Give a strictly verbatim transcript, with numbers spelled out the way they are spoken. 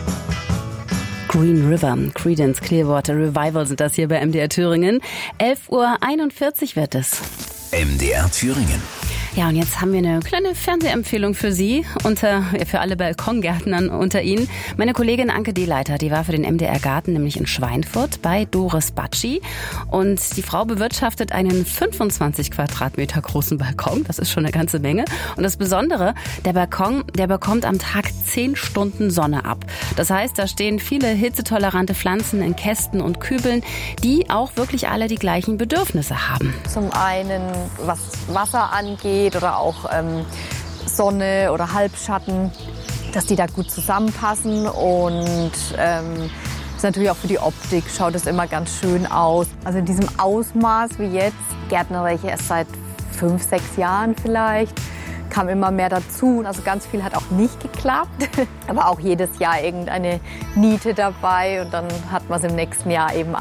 Green River, Creedence Clearwater Revival sind das hier bei M D R Thüringen. elf Uhr einundvierzig wird es. M D R Thüringen. Ja, und jetzt haben wir eine kleine Fernsehempfehlung für Sie, unter, für alle Balkongärtnern unter Ihnen. Meine Kollegin Anke Dehleiter, die war für den M D R Garten nämlich in Schweinfurt bei Doris Batschi. Und die Frau bewirtschaftet einen fünfundzwanzig Quadratmeter großen Balkon. Das ist schon eine ganze Menge. Und das Besondere, der Balkon, der bekommt am Tag zehn Stunden Sonne ab. Das heißt, da stehen viele hitzetolerante Pflanzen in Kästen und Kübeln, die auch wirklich alle die gleichen Bedürfnisse haben. Zum einen, was Wasser angeht, oder auch ähm, Sonne oder Halbschatten, dass die da gut zusammenpassen. Und ähm, ist natürlich auch für die Optik, schaut es immer ganz schön aus. Also in diesem Ausmaß wie jetzt, gärtnere ich erst seit fünf, sechs Jahren vielleicht, kam immer mehr dazu. Also ganz viel hat auch nicht geklappt, aber auch jedes Jahr irgendeine Niete dabei und dann hat man es im nächsten Jahr eben